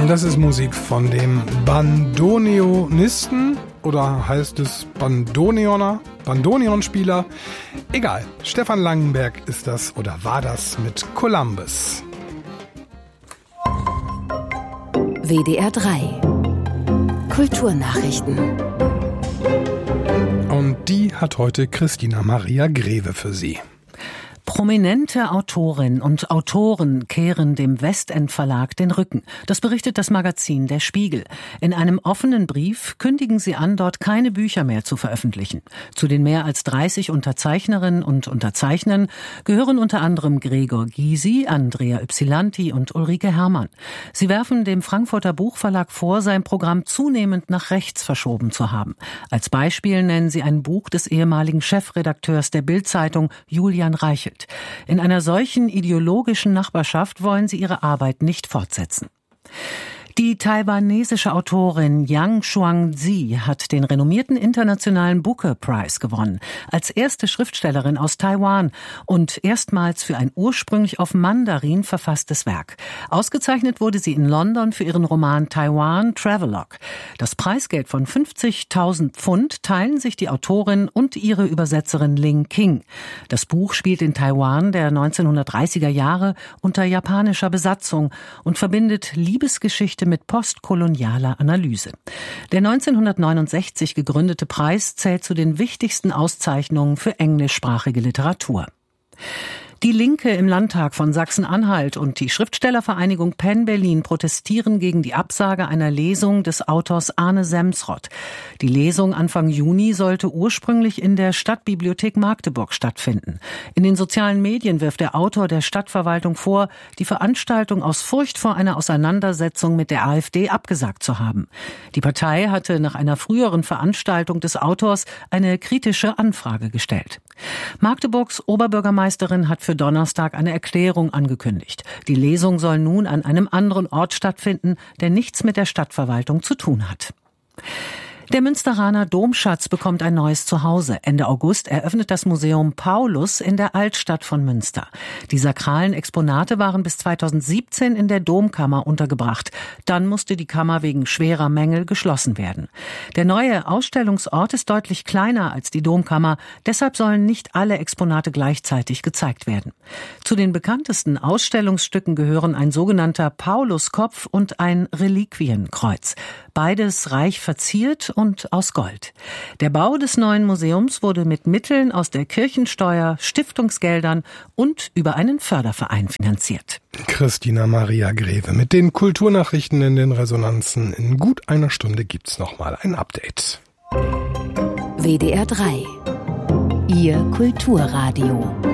Das ist Musik von dem Bandoneonisten oder heißt es Bandoneonspieler? Egal, Stefan Langenberg ist das oder war das mit Columbus. WDR 3 Kulturnachrichten. Und die hat heute Christina Maria Greve für Sie. Prominente Autorinnen und Autoren kehren dem Westend Verlag den Rücken. Das berichtet das Magazin Der Spiegel. In einem offenen Brief kündigen sie an, dort keine Bücher mehr zu veröffentlichen. Zu den mehr als 30 Unterzeichnerinnen und Unterzeichnern gehören unter anderem Gregor Gysi, Andrea Ypsilanti und Ulrike Herrmann. Sie werfen dem Frankfurter Buchverlag vor, sein Programm zunehmend nach rechts verschoben zu haben. Als Beispiel nennen sie ein Buch des ehemaligen Chefredakteurs der Bild-Zeitung, Julian Reichelt. In einer solchen ideologischen Nachbarschaft wollen sie ihre Arbeit nicht fortsetzen. Die taiwanesische Autorin Yang Xuangzi hat den renommierten internationalen Booker Prize gewonnen, als erste Schriftstellerin aus Taiwan und erstmals für ein ursprünglich auf Mandarin verfasstes Werk. Ausgezeichnet wurde sie in London für ihren Roman Taiwan Travelogue. Das Preisgeld von 50.000 Pfund teilen sich die Autorin und ihre Übersetzerin Ling King. Das Buch spielt in Taiwan der 1930er Jahre unter japanischer Besatzung und verbindet Liebesgeschichte mit postkolonialer Analyse. Der 1969 gegründete Preis zählt zu den wichtigsten Auszeichnungen für englischsprachige Literatur. Die Linke im Landtag von Sachsen-Anhalt und die Schriftstellervereinigung Penn Berlin protestieren gegen die Absage einer Lesung des Autors Arne Semsrott. Die Lesung Anfang Juni sollte ursprünglich in der Stadtbibliothek Magdeburg stattfinden. In den sozialen Medien wirft der Autor der Stadtverwaltung vor, die Veranstaltung aus Furcht vor einer Auseinandersetzung mit der AfD abgesagt zu haben. Die Partei hatte nach einer früheren Veranstaltung des Autors eine kritische Anfrage gestellt. Magdeburgs Oberbürgermeisterin hat für Donnerstag eine Erklärung angekündigt. Die Lesung soll nun an einem anderen Ort stattfinden, der nichts mit der Stadtverwaltung zu tun hat. Der Münsteraner Domschatz bekommt ein neues Zuhause. Ende August eröffnet das Museum Paulus in der Altstadt von Münster. Die sakralen Exponate waren bis 2017 in der Domkammer untergebracht. Dann musste die Kammer wegen schwerer Mängel geschlossen werden. Der neue Ausstellungsort ist deutlich kleiner als die Domkammer. Deshalb sollen nicht alle Exponate gleichzeitig gezeigt werden. Zu den bekanntesten Ausstellungsstücken gehören ein sogenannter Pauluskopf und ein Reliquienkreuz. Beides reich verziert und aus Gold. Der Bau des neuen Museums wurde mit Mitteln aus der Kirchensteuer, Stiftungsgeldern und über einen Förderverein finanziert. Christina Maria Greve mit den Kulturnachrichten in den Resonanzen. In gut einer Stunde gibt's nochmal ein Update. WDR 3 Ihr Kulturradio.